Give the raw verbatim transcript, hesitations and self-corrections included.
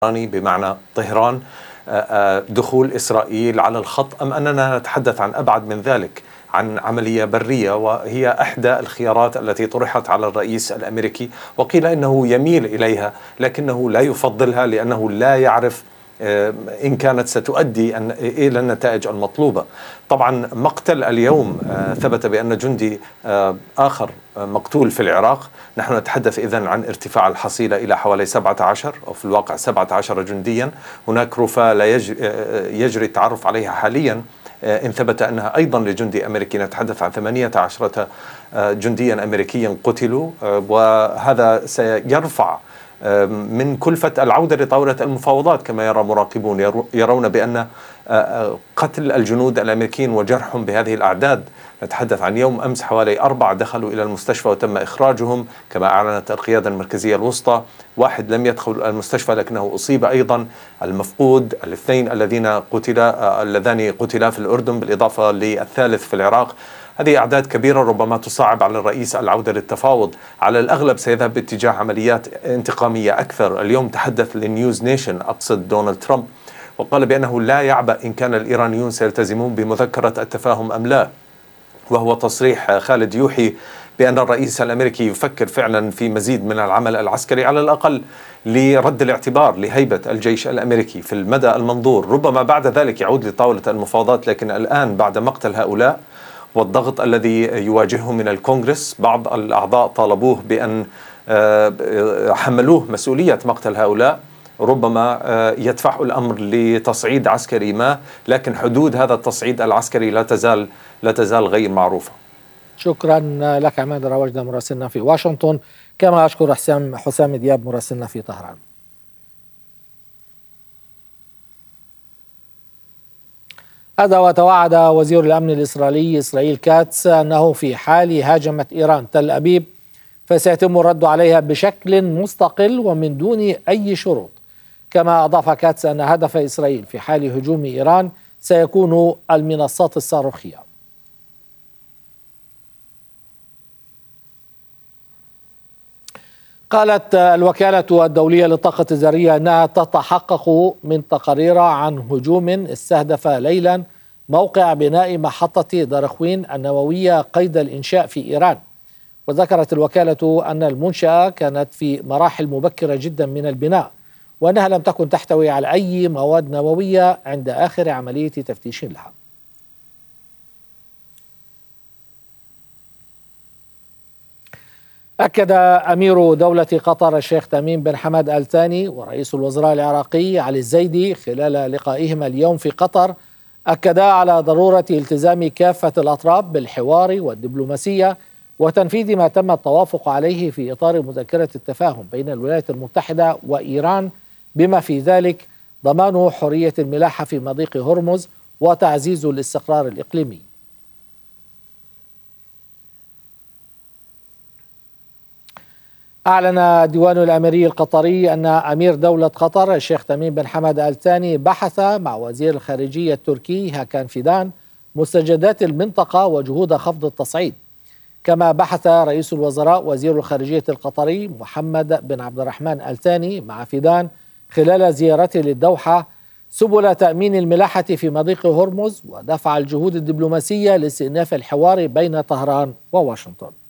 بمعنى طهران دخول إسرائيل على الخط، أم أننا نتحدث عن أبعد من ذلك، عن عملية برية وهي إحدى الخيارات التي طرحت على الرئيس الأمريكي، وقيل إنه يميل إليها لكنه لا يفضلها لأنه لا يعرف إن كانت ستؤدي إلى النتائج المطلوبة. طبعا مقتل اليوم ثبت بأن جندي آخر مقتول في العراق. نحن نتحدث إذن عن ارتفاع الحصيلة إلى حوالي سبعة عشر أو في الواقع سبعة عشر جنديا. هناك رفاه يجري التعرف عليها حاليا إن ثبت أنها أيضا لجندي أمريكي. نتحدث عن ثمانية عشر جنديا أمريكيا قتلوا، وهذا سيرفع من كلفة العودة لطاولة المفاوضات كما يرى مراقبون. يرون بأن قتل الجنود الأمريكيين وجرحهم بهذه الأعداد، نتحدث عن يوم أمس حوالي أربعة دخلوا إلى المستشفى وتم إخراجهم كما أعلنت القيادة المركزية الوسطى. واحد لم يدخل المستشفى لكنه أصيب أيضا. المفقود الاثنين الذين قتلا اللذان قتلا في الأردن بالإضافة للثالث في العراق. هذه أعداد كبيرة ربما تصعب على الرئيس العودة للتفاوض. على الأغلب سيذهب باتجاه عمليات انتقامية أكثر. اليوم تحدث لنيوز نيشن أقصد دونالد ترامب وقال بأنه لا يعبأ إن كان الإيرانيون سيلتزمون بمذكرة التفاهم أم لا، وهو تصريح خالد يوحي بأن الرئيس الأمريكي يفكر فعلا في مزيد من العمل العسكري على الأقل لرد الاعتبار لهيبة الجيش الأمريكي في المدى المنظور. ربما بعد ذلك يعود لطاولة المفاوضات، لكن الآن بعد مقتل هؤلاء والضغط الذي يواجهه من الكونغرس، بعض الأعضاء طالبوه بأن حملوه مسؤولية مقتل هؤلاء. ربما يدفع الأمر لتصعيد عسكري ما، لكن حدود هذا التصعيد العسكري لا تزال لا تزال غير معروفة. شكرا لك عماد راوجنا مراسلنا في واشنطن، كما أشكر حسام حسام دياب مراسلنا في طهران. هذا وتوعد وزير الأمن الإسرائيلي إسرائيل كاتس أنه في حال هاجمت إيران تل أبيب فسيتم الرد عليها بشكل مستقل ومن دون أي شروط. كما أضاف كاتس أن هدف إسرائيل في حال هجوم إيران سيكون المنصات الصاروخية. قالت الوكالة الدولية للطاقة الذرية أنها تتحقق من تقارير عن هجوم استهدف ليلا موقع بناء محطة دارخوين النووية قيد الإنشاء في إيران. وذكرت الوكالة أن المنشأة كانت في مراحل مبكرة جدا من البناء، وأنها لم تكن تحتوي على أي مواد نووية عند آخر عملية تفتيش لها. أكد أمير دولة قطر الشيخ تميم بن حمد آل ثاني ورئيس الوزراء العراقي علي الزيدي خلال لقائهما اليوم في قطر، أكدا على ضرورة التزام كافة الأطراف بالحوار والدبلوماسية وتنفيذ ما تم التوافق عليه في إطار مذكرة التفاهم بين الولايات المتحدة وإيران، بما في ذلك ضمان حرية الملاحة في مضيق هرمز وتعزيز الاستقرار الإقليمي. أعلن الديوان الأميري القطري أن أمير دولة قطر الشيخ تميم بن حمد آل ثاني بحث مع وزير الخارجية التركي هاكان فيدان مستجدات المنطقة وجهود خفض التصعيد. كما بحث رئيس الوزراء وزير الخارجية القطري محمد بن عبد الرحمن آل ثاني مع فيدان خلال زيارته للدوحة سبل تأمين الملاحة في مضيق هرمز ودفع الجهود الدبلوماسية لاستئناف الحوار بين طهران وواشنطن.